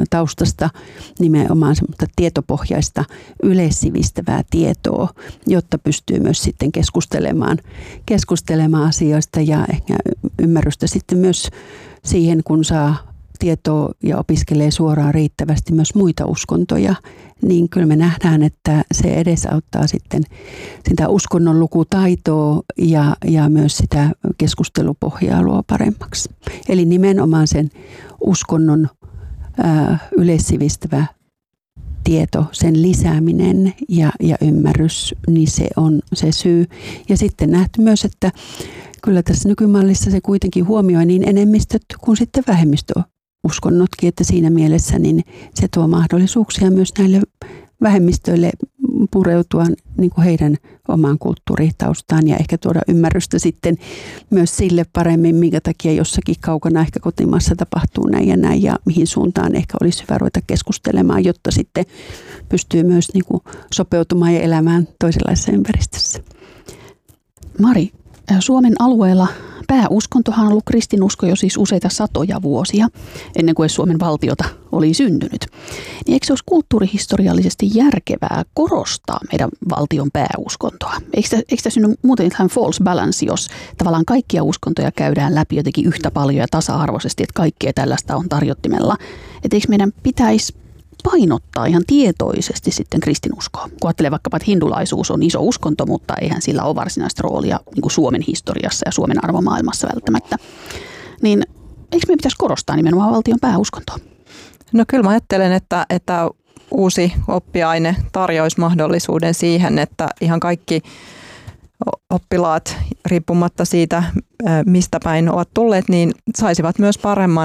taustasta nimenomaan semmoista tietopohjaista yleissivistävää tietoa, jotta pystyy myös sitten keskustelemaan asioista ja ehkä ymmärrystä sitten myös siihen, kun saa tietoa ja opiskelee suoraan riittävästi myös muita uskontoja, niin kyllä me nähdään, että se edesauttaa sitten sitä uskonnon lukutaitoa ja myös sitä keskustelupohjaa luo paremmaksi. Eli nimenomaan sen uskonnon yleissivistävä tieto, sen lisääminen ja ymmärrys, niin se on se syy. Ja sitten nähty myös, että kyllä tässä nykymallissa se kuitenkin huomioi niin enemmistöt kuin sitten vähemmistöuskonnotkin, että siinä mielessä niin se tuo mahdollisuuksia myös näille vähemmistöille pureutua niin kuin heidän omaan kulttuuritaustaan ja ehkä tuoda ymmärrystä sitten myös sille paremmin, minkä takia jossakin kaukana ehkä kotimaassa tapahtuu näin ja näin ja mihin suuntaan ehkä olisi hyvä ruveta keskustelemaan, jotta sitten pystyy myös niin kuin sopeutumaan ja elämään toisenlaisessa ympäristössä. Mari, Suomen alueella pääuskontohan on ollut kristinusko jo siis useita satoja vuosia, ennen kuin Suomen valtiota oli syntynyt. Niin eikö se olisi kulttuurihistoriallisesti järkevää korostaa meidän valtion pääuskontoa? Eikö tässä synny muuten tällainen false balance, jos tavallaan kaikkia uskontoja käydään läpi jotenkin yhtä paljon ja tasa-arvoisesti, että kaikkea tällaista on tarjottimella? Että eikö meidän pitäisi painottaa ihan tietoisesti sitten kristinuskoa? Kun ajattelee vaikkapa, että hindulaisuus on iso uskonto, mutta eihän sillä ole varsinaista roolia niin kuin Suomen historiassa ja Suomen arvomaailmassa välttämättä. Niin eikö me pitäisi korostaa nimenomaan valtion pääuskontoa? No kyllä mä ajattelen, että uusi oppiaine tarjoaisi mahdollisuuden siihen, että ihan kaikki oppilaat, riippumatta siitä, mistä päin ovat tulleet, niin saisivat myös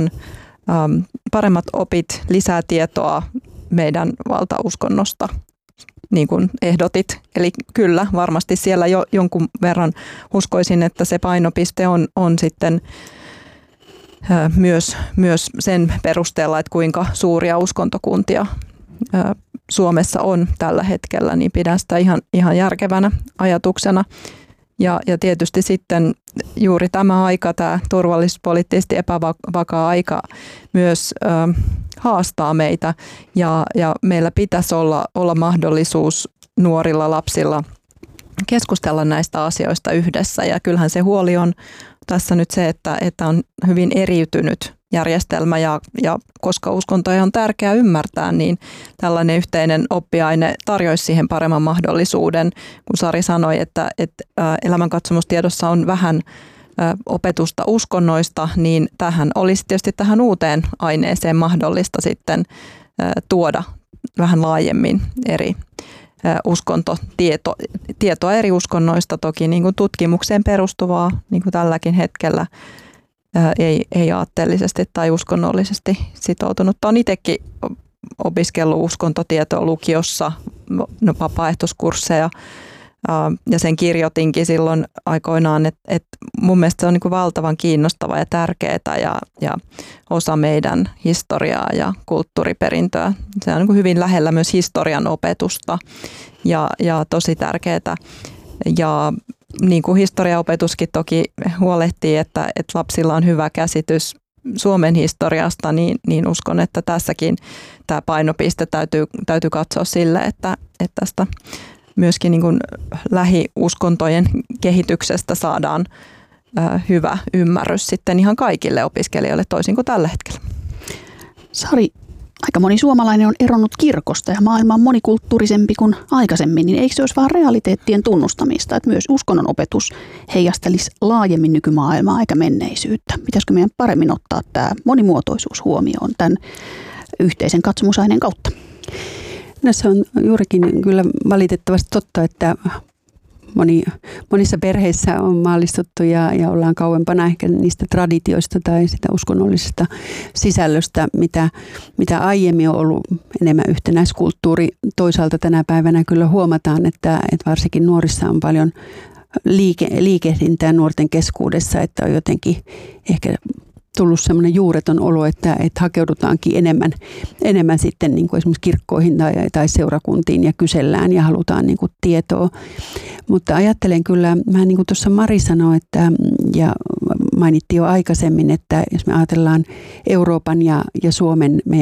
paremmat opit, lisää tietoa meidän valtauskonnosta, niin kuin ehdotit. Eli kyllä, varmasti siellä jo jonkun verran uskoisin, että se painopiste on sitten myös sen perusteella, että kuinka suuria uskontokuntia Suomessa on tällä hetkellä, niin pidän sitä ihan järkevänä ajatuksena. Ja tietysti sitten juuri tämä aika, tämä turvallisuuspoliittisesti epävakaa aika myös haastaa meitä ja meillä pitäisi olla mahdollisuus nuorilla lapsilla keskustella näistä asioista yhdessä. Ja kyllähän se huoli on tässä nyt se, että on hyvin eriytynyt järjestelmä ja koska uskontoja on tärkeää ymmärtää, niin tällainen yhteinen oppiaine tarjoaisi siihen paremman mahdollisuuden. Kun Sari sanoi, että elämänkatsomustiedossa on vähän opetusta uskonnoista, niin tähän olisi tietysti tähän uuteen aineeseen mahdollista sitten tuoda vähän laajemmin eri uskontotietoa eri uskonnoista, toki niin kuin tutkimukseen perustuvaa, niin kuin tälläkin hetkellä ei aatteellisesti tai uskonnollisesti sitoutunut. Olen itsekin opiskellut uskontotietoa lukiossa, vapaaehtoiskursseja, ja sen kirjoitinkin silloin aikoinaan, että mun mielestä se on niin kuin valtavan kiinnostavaa ja tärkeää ja osa meidän historiaa ja kulttuuriperintöä. Se on niin kuin hyvin lähellä myös historian opetusta ja tosi tärkeää. Ja niin kuin historiaopetuskin toki huolehtii, että lapsilla on hyvä käsitys Suomen historiasta, niin uskon, että tässäkin tämä painopiste täytyy katsoa sille, että tästä myöskin niin kuin lähiuskontojen kehityksestä saadaan hyvä ymmärrys sitten ihan kaikille opiskelijoille toisin kuin tällä hetkellä. Sari, aika moni suomalainen on eronnut kirkosta ja maailma on monikulttuurisempi kuin aikaisemmin, niin eikö se olisi vaan realiteettien tunnustamista, että myös uskonnon opetus heijastelisi laajemmin nykymaailmaa eikä menneisyyttä? Pitäisikö meidän paremmin ottaa tämä monimuotoisuus huomioon tämän yhteisen katsomusaineen kautta? No se on juurikin kyllä valitettavasti totta, että monissa perheissä on maallistuttu ja ollaan kauempana ehkä niistä traditioista tai sitä uskonnollisesta sisällöstä, mitä aiemmin on ollut enemmän yhtenäiskulttuuri. Toisaalta tänä päivänä kyllä huomataan, että varsinkin nuorissa on paljon liikehdintää nuorten keskuudessa, että on jotenkin ehkä tullut semmoinen juureton olo, että hakeudutaankin enemmän sitten niin kuin esimerkiksi kirkkoihin tai seurakuntiin ja kysellään ja halutaan niin kuin tietoa. Mutta ajattelen kyllä, vähän niin kuin tuossa Mari sanoi, ja mainittiin jo aikaisemmin, että jos me ajatellaan Euroopan ja Suomen meidän